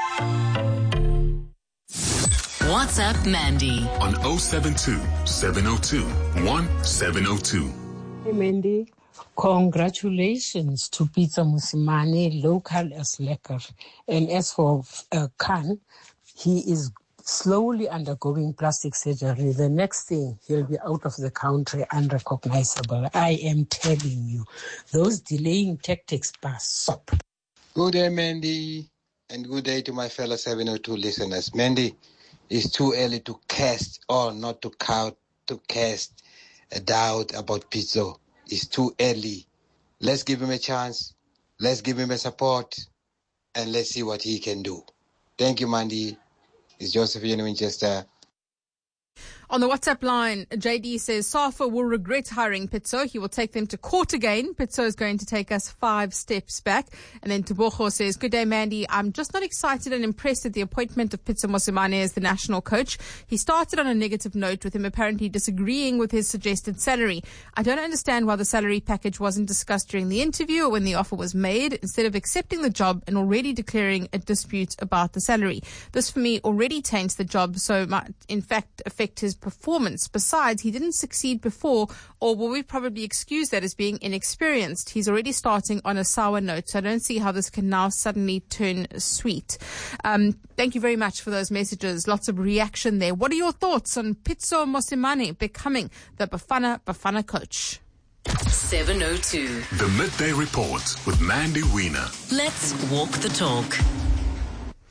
WhatsApp Mandy on oh seven two, seven oh two, one seven oh two. Hey Mandy, congratulations to Peter Mosimane, local as lekker. And as for uh, Khan, he is slowly undergoing plastic surgery. The next thing, he'll be out of the country, unrecognizable. I am telling you, those delaying tactics pass stop. Good day, Mandy, and good day to my fellow seven oh two listeners. Mandy, it's too early to cast or not to count to cast a doubt about Pizzo. It's too early. Let's give him a chance. Let's give him a support, and let's see what he can do. Thank you, Mandy. It's Josephine Winchester. On the WhatsApp line, J D says SAFA will regret hiring Pitso. He will take them to court again. Pitso is going to take us five steps back. And then Tuboho says, good day, Mandy. I'm just not excited and impressed at the appointment of Pitso Mosimane as the national coach. He started on a negative note with him apparently disagreeing with his suggested salary. I don't understand why the salary package wasn't discussed during the interview or when the offer was made, instead of accepting the job and already declaring a dispute about the salary. This for me already taints the job, so might in fact affect his performance. Besides, he didn't succeed before, or will we probably excuse that as being inexperienced? He's already starting on a sour note, so I don't see how this can now suddenly turn sweet. Um, thank you very much for those messages. Lots of reaction there. What are your thoughts on Pitso Mosimane becoming the Bafana Bafana coach? seven oh two. The Midday Report with Mandy Wiener. Let's walk the talk.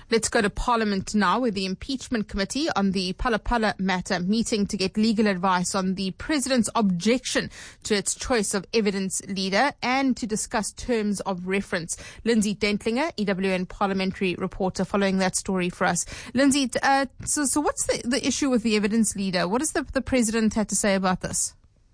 Let's go to Parliament now, where the impeachment committee on the Phala Phala matter meeting to get legal advice on the president's objection to its choice of evidence leader and to discuss terms of reference. Lindsay Dentlinger, E W N parliamentary reporter, following that story for us. Lindsay, uh, so, so what's the, the issue with the evidence leader? What does the, the president have to say about this?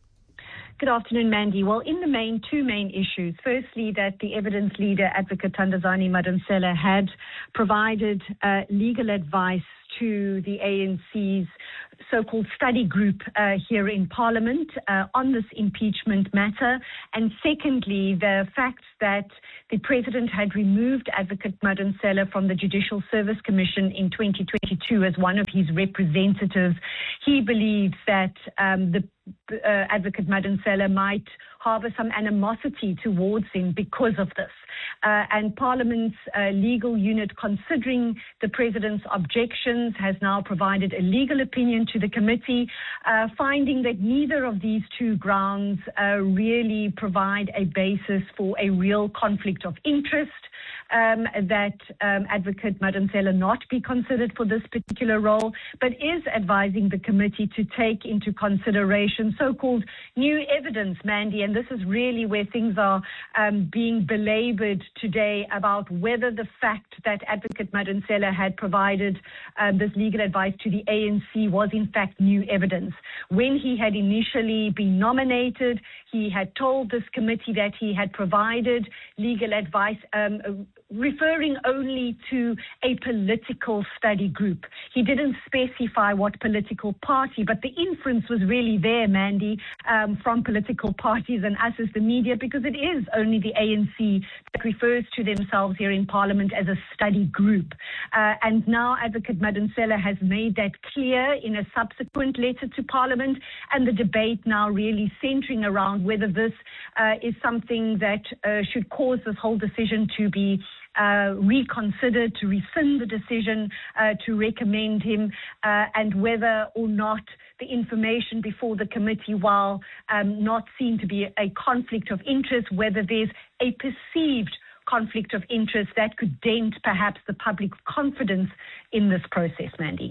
Good afternoon, Mandy. Well, in the main, two main issues. Firstly, that the evidence leader, Advocate Thandazani Madonsela, had provided uh, legal advice to the A N C's so-called study group uh, here in Parliament uh, on this impeachment matter. And secondly, the fact that the President had removed Advocate Madonsela from the Judicial Service Commission in twenty twenty-two as one of his representatives. He believes that um, the uh, Advocate Madonsela might harbour some animosity towards him because of this. Uh, and Parliament's uh, legal unit, considering the President's objections, has now provided a legal opinion to the committee, uh, finding that neither of these two grounds uh, really provide a basis for a real conflict of interest. Um, that um, Advocate Madonsela not be considered for this particular role, but is advising the committee to take into consideration so-called new evidence, Mandy, and this is really where things are um, being belabored today about whether the fact that Advocate Madonsela had provided um, this legal advice to the A N C was in fact new evidence. When he had initially been nominated, he had told this committee that he had provided legal advice um, referring only to a political study group. He didn't specify what political party, but the inference was really there, Mandy, um, from political parties and us as the media, because it is only the A N C that refers to themselves here in Parliament as a study group. Uh, and now Advocate Madonsela has made that clear in a subsequent letter to Parliament, and the debate now really centering around whether this uh, is something that uh, should cause this whole decision to be Uh, reconsidered, to rescind the decision, uh, to recommend him, uh, and whether or not the information before the committee, while um, not seen to be a conflict of interest, whether there's a perceived conflict of interest that could dent perhaps the public confidence in this process, Mandy.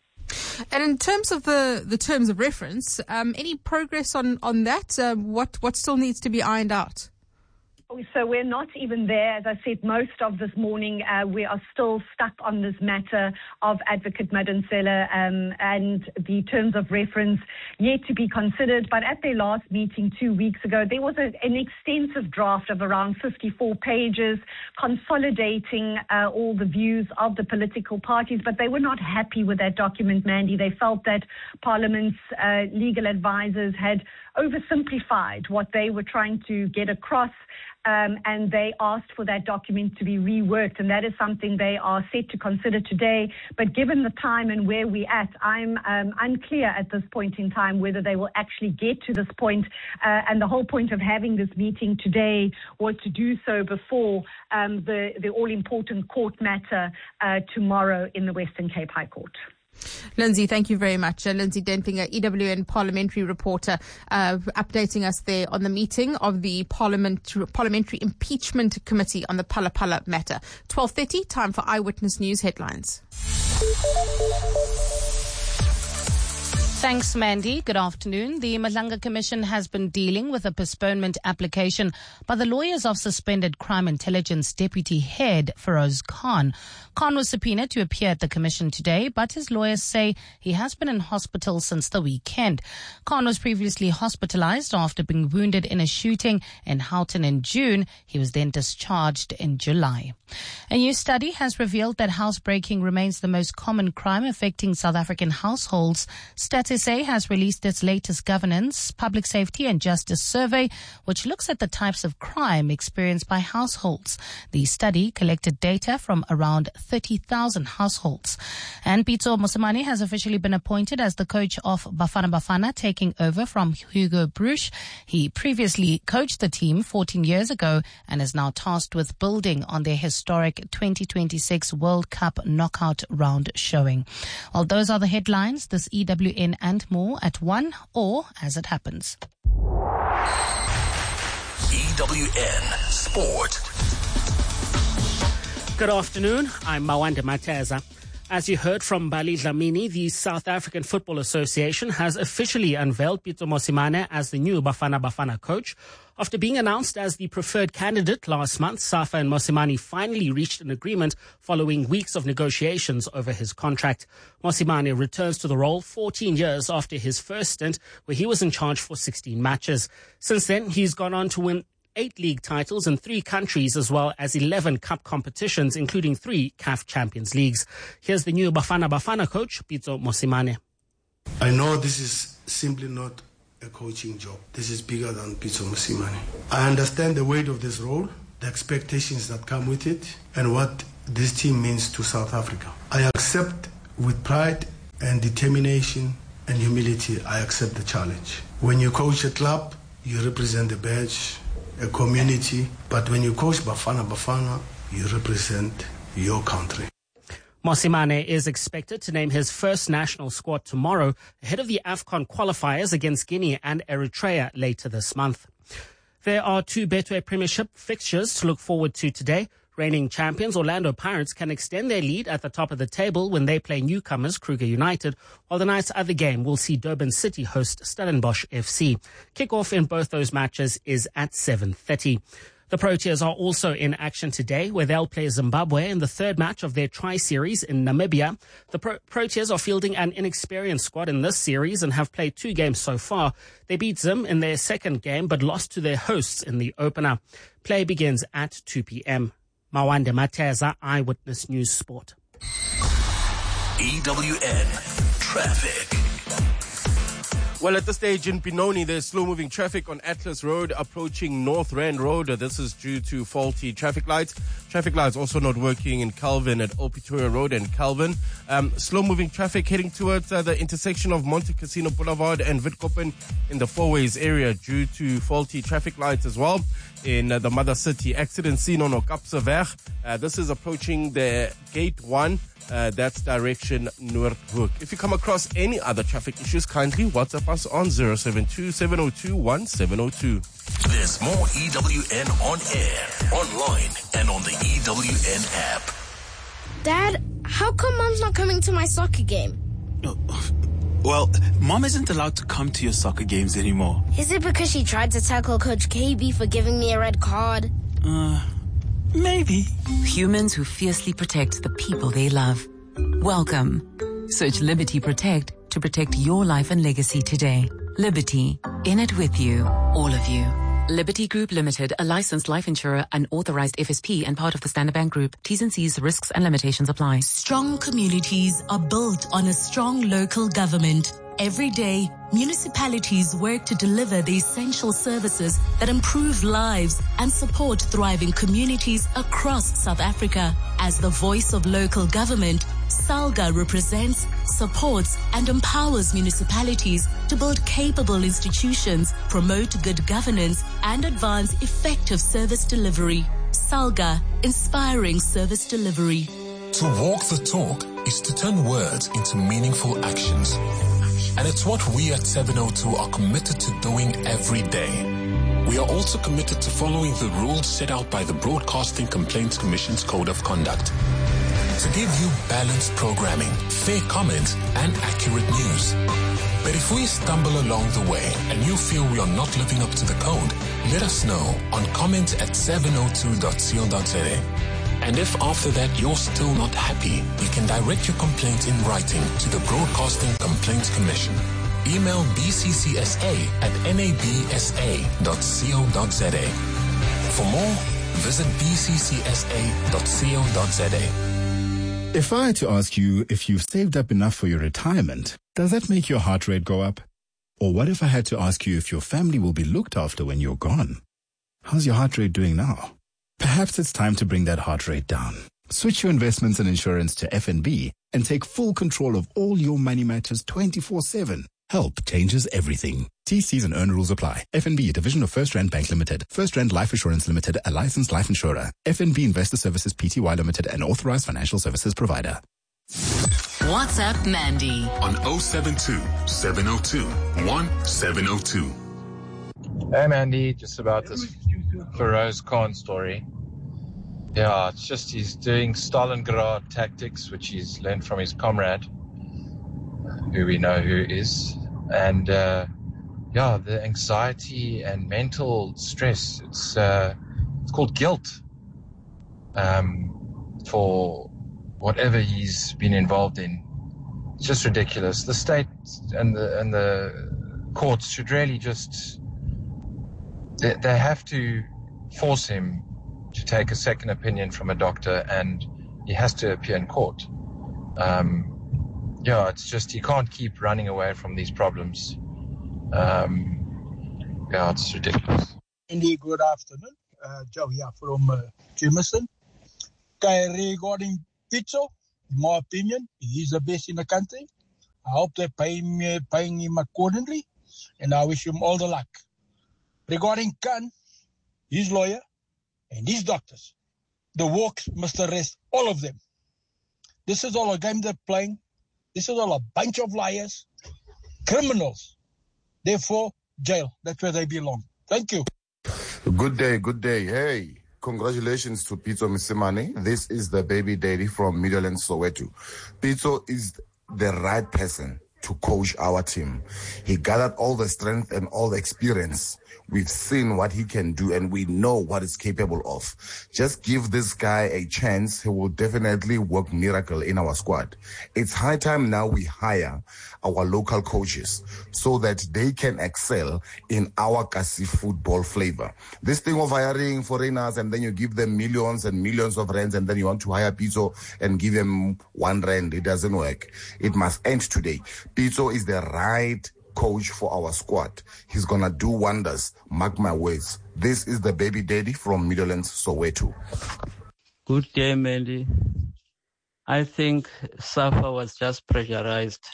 And in terms of the, the terms of reference, um, any progress on, on that? Uh, what, what still needs to be ironed out? So we're not even there. As I said, most of this morning, uh, we are still stuck on this matter of Advocate Madonsela um, and the terms of reference yet to be considered. But at their last meeting two weeks ago, there was a, an extensive draft of around fifty-four pages consolidating uh, all the views of the political parties. But they were not happy with that document, Mandy. They felt that Parliament's uh, legal advisors had oversimplified what they were trying to get across. Um, and they asked for that document to be reworked, and that is something they are set to consider today. But given the time and where we're at, I'm um, unclear at this point in time whether they will actually get to this point. Uh, and the whole point of having this meeting today was to do so before um, the, the all-important court matter uh, tomorrow in the Western Cape High Court. Lindsay, thank you very much. Uh, Lindsay Dentlinger, E W N parliamentary reporter, uh, updating us there on the meeting of the Parliament, Parliamentary Impeachment Committee on the Phala Phala matter. twelve thirty, time for Eyewitness News headlines. Thanks, Mandy. Good afternoon. The Madlanga Commission has been dealing with a postponement application by the lawyers of suspended Crime Intelligence Deputy Head Feroz Khan. Khan was subpoenaed to appear at the commission today, but his lawyers say he has been in hospital since the weekend. Khan was previously hospitalized after being wounded in a shooting in Houghton in June. He was then discharged in July. A new study has revealed that housebreaking remains the most common crime affecting South African households. Stats S A has released its latest governance, public safety and justice survey, which looks at the types of crime experienced by households. The study collected data from around thirty thousand households. And Pitso Mosimane has officially been appointed as the coach of Bafana Bafana, taking over from Hugo Bruch. He previously coached the team fourteen years ago and is now tasked with building on their historic twenty twenty-six World Cup knockout round showing. Well, those are the headlines. This E W N and more at one or as it happens. E W N Sport. Good afternoon. I'm Mawande Mateza. As you heard from Bali Dlamini, the South African Football Association has officially unveiled Pitso Mosimane as the new Bafana Bafana coach. After being announced as the preferred candidate last month, Safa and Mosimane finally reached an agreement following weeks of negotiations over his contract. Mosimane returns to the role fourteen years after his first stint, where he was in charge for sixteen matches. Since then, he's gone on to win eight league titles in three countries, as well as eleven cup competitions, including three C A F Champions Leagues. Here's the new Bafana Bafana coach, Pitso Mosimane. I know this is simply not a coaching job. This is bigger than Pitso Mosimane. I understand the weight of this role, the expectations that come with it, and what this team means to South Africa. I accept with pride and determination and humility, I accept the challenge. When you coach a club, you represent the badge, a community, but when you coach Bafana Bafana, you represent your country. Mosimane is expected to name his first national squad tomorrow ahead of the AFCON qualifiers against Guinea and Eritrea later this month. There are two Betway Premiership fixtures to look forward to today. Reigning champions Orlando Pirates can extend their lead at the top of the table when they play newcomers Kruger United, while the night's other game will see Durban City host Stellenbosch F C. Kickoff in both those matches is at seven thirty. The Proteas are also in action today, where they'll play Zimbabwe in the third match of their tri-series in Namibia. The Pro- Proteas are fielding an inexperienced squad in this series and have played two games so far. They beat Zim in their second game, but lost to their hosts in the opener. Play begins at two p.m. Mawande Mateza, Eyewitness News Sport. E W N Traffic. Well, at this stage in Benoni, there's slow-moving traffic on Atlas Road approaching North Rand Road. This is due to faulty traffic lights. Traffic lights also not working in Calvin at Old Pretoria Road and Calvin. Um, slow-moving traffic heading towards uh, the intersection of Monte Casino Boulevard and Witkoppen in the Fourways area due to faulty traffic lights as well. In uh, the Mother City, accident scene on Okapseweg. Uh, this is approaching the gate one. Uh, that's direction Noordhoek. If you come across any other traffic issues, kindly WhatsApp us on zero seven two, seven zero two, one seven zero two. There's more E W N on air, online, and on the E W N app. Dad, how come Mom's not coming to my soccer game? Well, Mom isn't allowed to come to your soccer games anymore. Is it because she tried to tackle Coach K B for giving me a red card? Uh... Maybe. Humans who fiercely protect the people they love. Welcome. Search Liberty Protect to protect your life and legacy today. Liberty. In it with you. All of you. Liberty Group Limited, a licensed life insurer, an authorized F S P and part of the Standard Bank Group. T's and C's, risks and limitations apply. Strong communities are built on a strong local government. Every day, municipalities work to deliver the essential services that improve lives and support thriving communities across South Africa. As the voice of local government, SALGA represents, supports, and empowers municipalities to build capable institutions, promote good governance, and advance effective service delivery. SALGA, inspiring service delivery. To walk the talk is to turn words into meaningful actions. And it's what we at seven oh two are committed to doing every day. We are also committed to following the rules set out by the Broadcasting Complaints Commission's Code of Conduct. To give you balanced programming, fair comments, and accurate news. But if we stumble along the way and you feel we are not living up to the code, let us know on comment at seven oh two dot co dot za. And if after that you're still not happy, you can direct your complaint in writing to the Broadcasting Complaints Commission. Email b c c s a at n a b s a dot co dot za. For more, visit b c c s a dot co dot za. If I had to ask you if you've saved up enough for your retirement, does that make your heart rate go up? Or what if I had to ask you if your family will be looked after when you're gone? How's your heart rate doing now? Perhaps it's time to bring that heart rate down. Switch your investments and insurance to F N B and take full control of all your money matters twenty-four seven. Help changes everything. T Cs and earn rules apply. F N B, a division of First Rand Bank Limited. First Rand Life Assurance Limited, a licensed life insurer. F N B Investor Services Pty Limited, an authorized financial services provider. WhatsApp Mandy on oh seven two, seven oh two, one seven oh two. Hey Mandy, just about this Feroz Khan story. Yeah, it's just he's doing Stalingrad tactics, which he's learned from his comrade, who we know who is. And, uh, yeah, the anxiety and mental stress, it's uh, it's called guilt um, for whatever he's been involved in. It's just ridiculous. The state and the and the courts should really just, they, they have to force him to take a second opinion from a doctor, and he has to appear in court. Um, yeah, it's just he can't keep running away from these problems. Um, yeah, it's ridiculous. Indeed, good afternoon. Uh, Joe here from uh, Jameson. Okay, regarding Pitso, in my opinion, he's the best in the country. I hope they're paying, uh, paying him accordingly, and I wish him all the luck. Regarding Khan, his lawyer, and his doctors, the works must arrest all of them. This is all a game they're playing. This is all a bunch of liars, criminals. Therefore, jail. That's where they belong. Thank you. Good day, good day. Hey, congratulations to Pitso Mosimane. This is the baby daddy from Midlands, Soweto. Pitso is the right person to coach our team. He gathered all the strength and all the experience. We've seen what he can do, and we know what he's capable of. Just give this guy a chance. He will definitely work miracle in our squad. It's high time now we hire our local coaches so that they can excel in our Kasi football flavor. This thing of hiring foreigners and then you give them millions and millions of rands and then you want to hire Pitso and give them one rand, it doesn't work. It must end today. Pitso is the right coach for our squad. He's gonna do wonders. Mark my words. This is the baby daddy from Midlands, Soweto. Good day, Mandy. I think Safa was just pressurized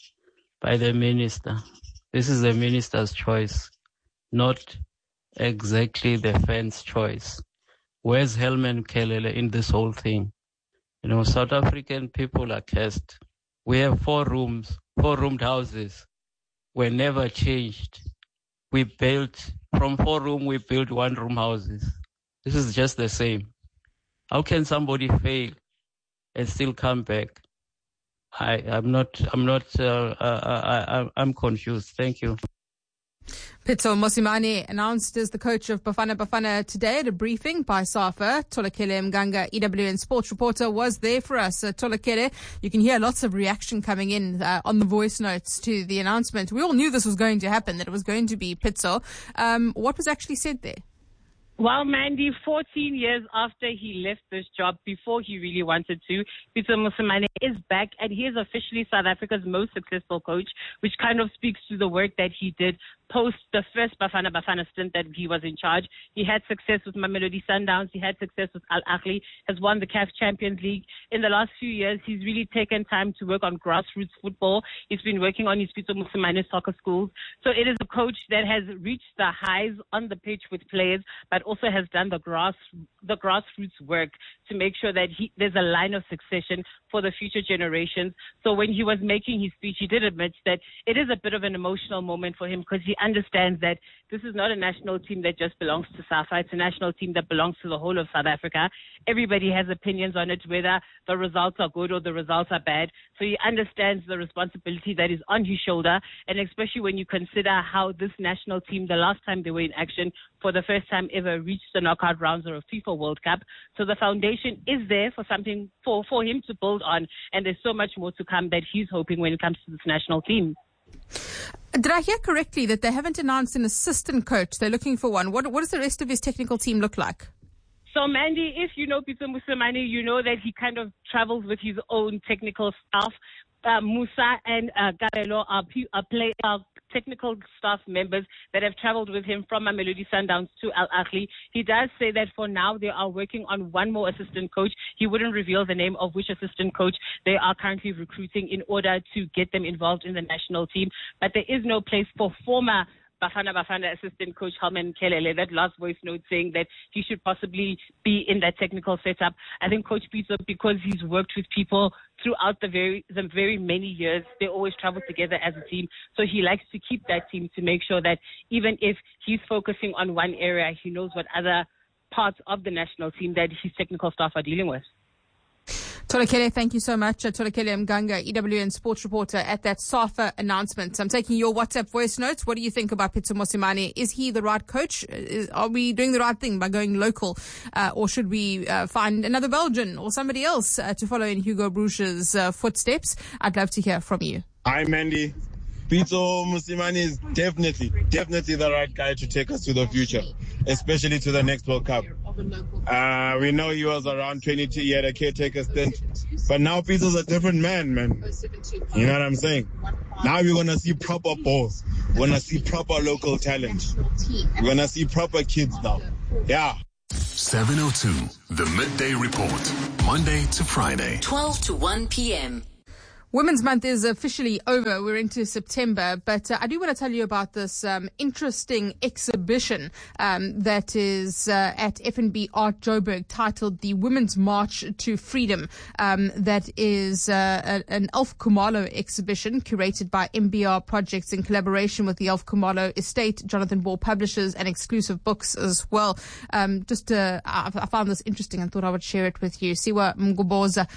by the minister. This is the minister's choice, not exactly the fans' choice. Where's Helman Kelele in this whole thing? You know, South African people are cursed. We have four rooms, four-roomed houses. Were never changed. We built, from four room, we built one room houses. This is just the same. How can somebody fail and still come back? I, I'm not, I'm not, uh, I, I, I'm confused. Thank you. Pitso Mosimane announced as the coach of Bafana Bafana today at a briefing by SAFA. Tolakele Mganga, E W N sports reporter, was there for us. Uh, Tolakele, you can hear lots of reaction coming in uh, on the voice notes to the announcement. We all knew this was going to happen, that it was going to be Pitso. Um, what was actually said there? Well, Mandy, fourteen years after he left this job, before he really wanted to, Pitso Mosimane is back, and he is officially South Africa's most successful coach, which kind of speaks to the work that he did post the first Bafana Bafana stint that he was in charge. He had success with Mamelodi Sundowns. He had success with Al Ahly, has won the C A F Champions League. In the last few years, he's really taken time to work on grassroots football. He's been working on his Pitso Mosimane soccer schools. So it is a coach that has reached the highs on the pitch with players, but also has done the grass the grassroots work to make sure that he, there's a line of succession for the future generations. So when he was making his speech, he did admit that it is a bit of an emotional moment for him because he understands that this is not a national team that just belongs to SAFA. It's a national team that belongs to the whole of South Africa. Everybody has opinions on it, whether the results are good or the results are bad. So he understands the responsibility that is on his shoulder, and especially when you consider how this national team, the last time they were in action for the first time ever, reached the knockout rounds of a FIFA World Cup. So the foundation is there for something for, for him to build on, and there's so much more to come that he's hoping when it comes to this national team. Did I hear correctly that they haven't announced an assistant coach? They're looking for one. What, what does the rest of his technical team look like? So, Mandy, if you know Pitso Mosimane, you know that he kind of travels with his own technical staff. Uh, Musa and uh, Garelo are, are, play, are technical staff members that have traveled with him from Mamelodi Sundowns to Al Ahly. He does say that for now they are working on one more assistant coach. He wouldn't reveal the name of which assistant coach they are currently recruiting in order to get them involved in the national team. But there is no place for former Bafana Bafana assistant coach Helman Kelele, that last voice note saying that he should possibly be in that technical setup. I think Coach Pitso, because he's worked with people throughout the very the very many years, they always travel together as a team. So he likes to keep that team to make sure that even if he's focusing on one area, he knows what other parts of the national team that his technical staff are dealing with. Tolakele, thank you so much. Uh, Tolakele Mganga, E W N sports reporter at that SAFA announcement. I'm taking your WhatsApp voice notes. What do you think about Pitso Mosimane? Is he the right coach? Is, are we doing the right thing by going local? Uh, or should we uh, find another Belgian or somebody else uh, to follow in Hugo Broos's uh, footsteps? I'd love to hear from you. Hi, Mandy. Pitso Mosimane is definitely, definitely the right guy to take us to the future, especially to the next World Cup. Uh, we know he was around twenty-two, he had a caretaker stint, but now Pitso's a different man, man. You know what I'm saying? Now we're going to see proper balls. We're going to see proper local talent. We're going to see proper kids now. Yeah. seven oh two, the Midday Report, Monday to Friday. twelve to one p.m. Women's Month is officially over. We're into September, but uh, I do want to tell you about this um, interesting exhibition um, that is uh, at F N B Art Joburg titled The Women's March to Freedom. Um, that is uh, a, an Elf Khumalo exhibition curated by M B R Projects in collaboration with the Elf Khumalo Estate, Jonathan Ball Publishers, and Exclusive Books as well. Um, just uh, I, I found this interesting and thought I would share it with you. Siwa Mguboza